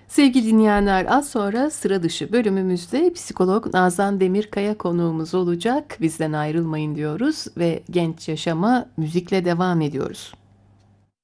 Sevgili dinleyenler, az sonra sıra dışı bölümümüzde psikolog Nazan Demirkaya konuğumuz olacak. Bizden ayrılmayın diyoruz ve genç yaşama müzikle devam ediyoruz.